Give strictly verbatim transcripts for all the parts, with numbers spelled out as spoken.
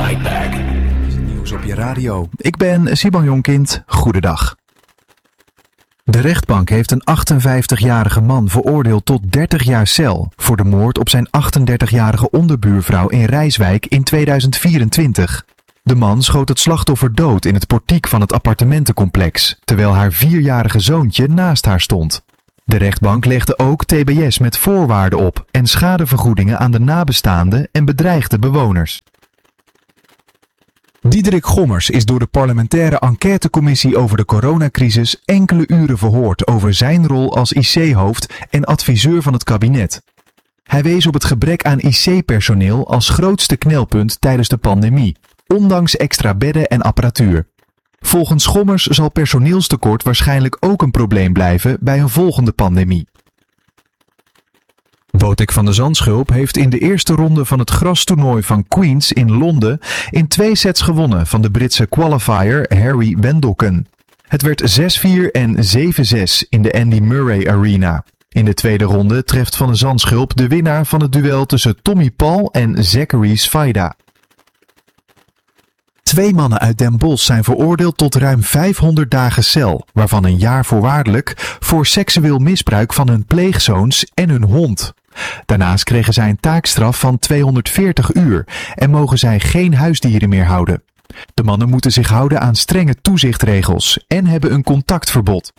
right back. Nieuws op je radio. Ik ben Simon Jonkind. Goedendag. De rechtbank heeft een achtenvijftigjarige man veroordeeld tot dertig jaar cel voor de moord op zijn achtendertigjarige onderbuurvrouw in Rijswijk in tweeduizend vierentwintig. De man schoot het slachtoffer dood in het portiek van het appartementencomplex, terwijl haar vierjarige zoontje naast haar stond. De rechtbank legde ook T B S met voorwaarden op en schadevergoedingen aan de nabestaanden en bedreigde bewoners. Diederik Gommers is door de parlementaire enquêtecommissie over de coronacrisis enkele uren verhoord over zijn rol als I C-hoofd en adviseur van het kabinet. Hij wees op het gebrek aan I C-personeel als grootste knelpunt tijdens de pandemie, ondanks extra bedden en apparatuur. Volgens Gommers zal personeelstekort waarschijnlijk ook een probleem blijven bij een volgende pandemie. Botik van de Zandschulp heeft in de eerste ronde van het grastoernooi van Queen's in Londen in twee sets gewonnen van de Britse qualifier Harry Wendelken. Het werd zes vier en zeven zes in de Andy Murray Arena. In de tweede ronde treft Van de Zandschulp de winnaar van het duel tussen Tommy Paul en Zachary Svaida. Twee mannen uit Den Bosch zijn veroordeeld tot ruim vijfhonderd dagen cel, waarvan een jaar voorwaardelijk, voor seksueel misbruik van hun pleegzoons en hun hond. Daarnaast kregen zij een taakstraf van tweehonderdveertig uur en mogen zij geen huisdieren meer houden. De mannen moeten zich houden aan strenge toezichtregels en hebben een contactverbod.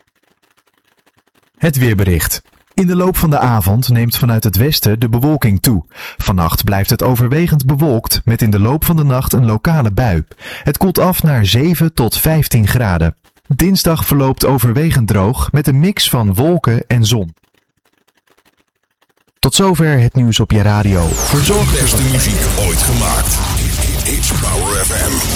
Het weerbericht. In de loop van de avond neemt vanuit het westen de bewolking toe. Vannacht blijft het overwegend bewolkt met in de loop van de nacht een lokale bui. Het koelt af naar zeven tot vijftien graden. Dinsdag verloopt overwegend droog met een mix van wolken en zon. Tot zover het nieuws op je radio. Verzorgd de beste muziek ooit gemaakt. It's Power F M.